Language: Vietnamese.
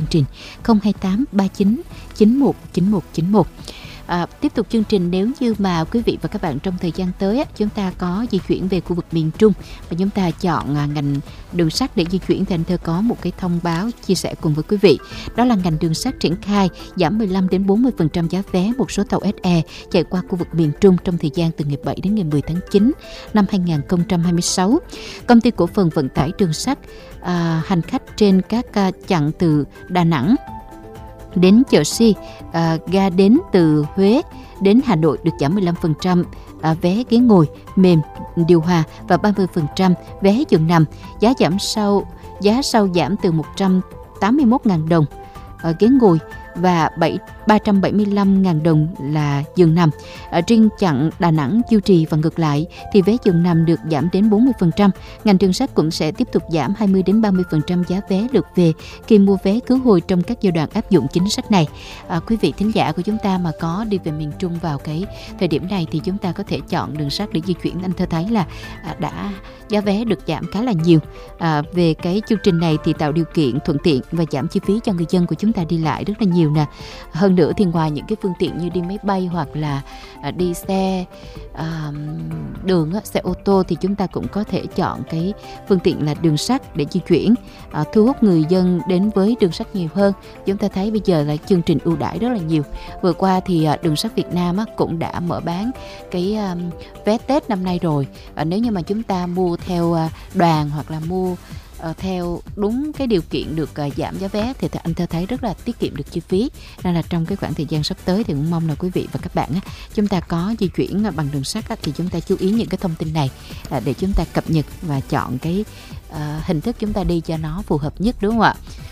trình 028 39 91 91 91. Tiếp tục chương trình, nếu như mà quý vị và các bạn trong thời gian tới chúng ta có di chuyển về khu vực miền Trung và chúng ta chọn ngành đường sắt để di chuyển, thì anh Thơ có một cái thông báo chia sẻ cùng với quý vị. Đó là ngành đường sắt triển khai giảm 15 đến 40% giá vé một số tàu SE chạy qua khu vực miền Trung trong thời gian từ ngày 7 đến ngày 10 tháng 9 năm 2026. Công ty cổ phần vận tải đường sắt hành khách trên các chặng từ Đà Nẵng đến chợ Si, ga đến từ Huế đến Hà Nội được giảm 15% vé ghế ngồi mềm điều hòa và 30% vé giường nằm. Giá sau giảm từ 181.000 đồng ghế ngồi và 375.000 đồng là giường nằm. Riêng chặng Đà Nẵng Chiêu Trì và ngược lại thì vé giường nằm được giảm đến 40%. Ngành đường sắt cũng sẽ tiếp tục giảm 20 đến 30% giá vé lượt về khi mua vé khứ hồi trong các giai đoạn áp dụng chính sách này. Quý vị thính giả của chúng ta mà có đi về miền Trung vào cái thời điểm này thì chúng ta có thể chọn đường sắt để di chuyển. Anh Thơ thấy là giá vé được giảm khá là nhiều. Về cái chương trình này thì tạo điều kiện thuận tiện và giảm chi phí cho người dân của chúng ta đi lại rất là nhiều nè. Hơn nữa thì ngoài những cái phương tiện như đi máy bay hoặc là đi xe đường, xe ô tô, thì chúng ta cũng có thể chọn cái phương tiện là đường sắt để di chuyển, thu hút người dân đến với đường sắt nhiều hơn. Chúng ta thấy bây giờ là chương trình ưu đãi rất là nhiều. Vừa qua thì đường sắt Việt Nam cũng đã mở bán cái vé Tết năm nay rồi. Nếu như mà chúng ta mua theo đoàn hoặc là mua theo đúng cái điều kiện được giảm giá vé thì anh Thơ thấy rất là tiết kiệm được chi phí. Nên là trong cái khoảng thời gian sắp tới thì cũng mong là quý vị và các bạn chúng ta có di chuyển bằng đường sắt thì chúng ta chú ý những cái thông tin này để chúng ta cập nhật và chọn cái hình thức chúng ta đi cho nó phù hợp nhất, đúng không ạ?